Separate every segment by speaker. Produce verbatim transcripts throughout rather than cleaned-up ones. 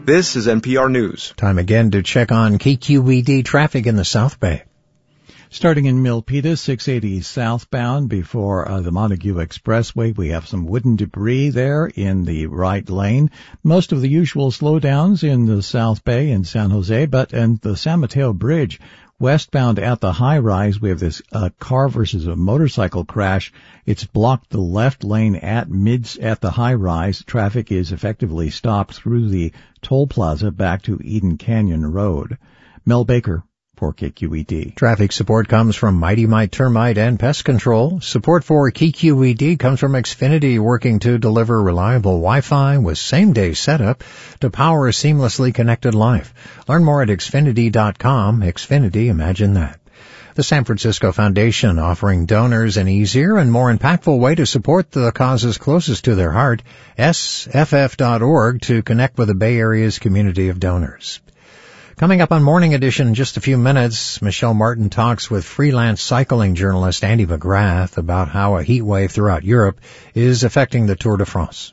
Speaker 1: This is N P R News.
Speaker 2: Time again to check on K Q E D traffic in the South Bay.
Speaker 3: Starting in Milpitas, six eighty southbound before uh, the Montague Expressway, we have some wooden debris there in the right lane. Most of the usual slowdowns in the South Bay and San Jose, but in the San Mateo Bridge, westbound at the high rise, we have this uh, car versus a motorcycle crash. It's blocked the left lane at mids at the high rise. Traffic is effectively stopped through the toll plaza back to Eden Canyon Road. Mel Baker for K Q E D.
Speaker 2: Traffic support comes from Mighty Mite Termite and Pest Control. Support for K Q E D comes from Xfinity, working to deliver reliable Wi-Fi with same-day setup to power a seamlessly connected life. Learn more at Xfinity dot com. Xfinity, imagine that. The San Francisco Foundation, offering donors an easier and more impactful way to support the causes closest to their heart. S F F dot org to connect with the Bay Area's community of donors. Coming up on Morning Edition in just a few minutes, Michelle Martin talks with freelance cycling journalist Andy McGrath about how a heat wave throughout Europe is affecting the Tour de France.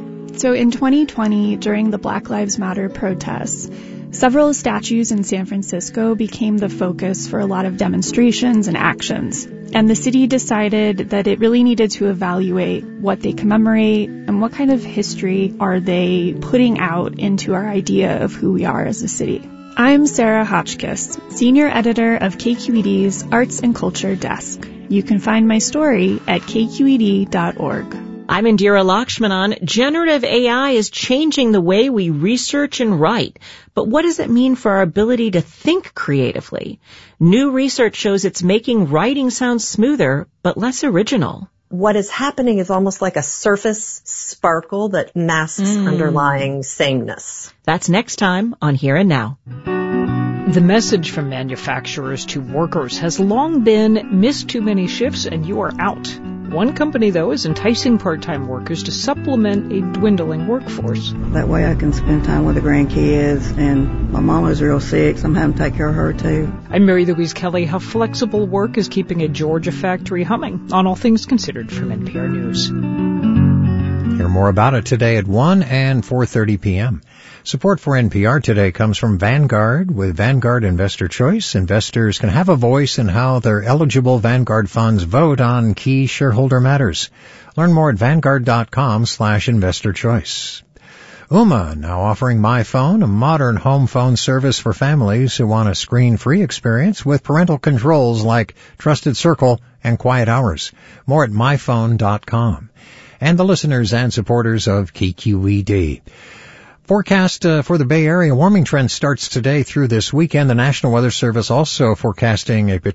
Speaker 4: So in twenty twenty, during the Black Lives Matter protests, several statues in San Francisco became the focus for a lot of demonstrations and actions. And the city decided that it really needed to evaluate what they commemorate and what kind of history are they putting out into our idea of who we are as a city. I'm Sarah Hotchkiss, senior editor of K Q E D's Arts and Culture Desk. You can find my story at K Q E D dot org.
Speaker 5: I'm Indira Lakshmanan. Generative A I is changing the way we research and write. But what does it mean for our ability to think creatively? New research shows it's making writing sound smoother, but less original.
Speaker 6: What is happening is almost like a surface sparkle that masks mm. underlying sameness.
Speaker 5: That's next time on Here and Now.
Speaker 7: The message from manufacturers to workers has long been, miss too many shifts and you are out. One company, though, is enticing part-time workers to supplement a dwindling workforce.
Speaker 8: That way I can spend time with the grandkids, and my mama's real sick, so I'm having to take care of her, too.
Speaker 7: I'm Mary Louise Kelly. How flexible work is keeping a Georgia factory humming, on All Things Considered from N P R News.
Speaker 2: Hear more about it today at one and four thirty p.m. Support for N P R today comes from Vanguard. With Vanguard Investor Choice, investors can have a voice in how their eligible Vanguard funds vote on key shareholder matters. Learn more at Vanguard dot com slash investor choice. Ooma now offering My Phone, a modern home phone service for families who want a screen-free experience with parental controls like Trusted Circle and Quiet Hours. More at My Phone dot com. And the listeners and supporters of K Q E D. Forecast uh, for the Bay Area warming trend starts today through this weekend. The National Weather Service also forecasting a